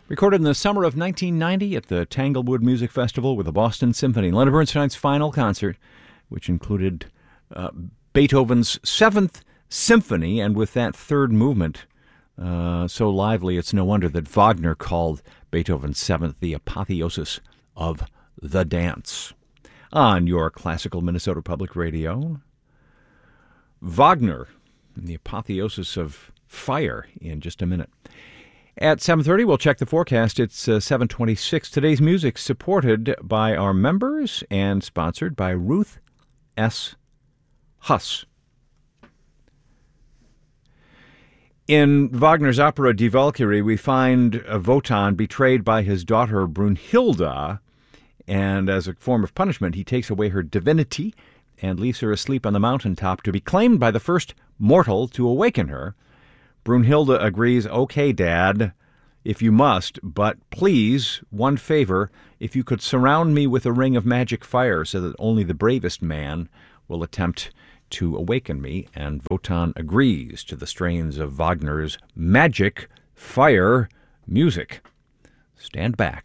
Recorded in the summer of 1990 at the Tanglewood Music Festival with the Boston Symphony. Leonard Bernstein's final concert, which included Beethoven's Seventh Symphony, and with that third movement so lively, it's no wonder that Wagner called Beethoven's Seventh the apotheosis of the dance. On your classical Minnesota Public Radio, Wagner, the apotheosis of fire, in just a minute. At 7:30, we'll check the forecast. It's 7:26. Today's music supported by our members and sponsored by Ruth S. Huss. In Wagner's opera Die Walküre, we find Wotan betrayed by his daughter Brunhilde, and as a form of punishment, he takes away her divinity and leaves her asleep on the mountaintop to be claimed by the first mortal to awaken her. Brunhilde agrees, "Okay, Dad, if you must, but please, one favor, if you could surround me with a ring of magic fire so that only the bravest man will attempt to awaken me." And Wotan agrees to the strains of Wagner's magic fire music. Stand back.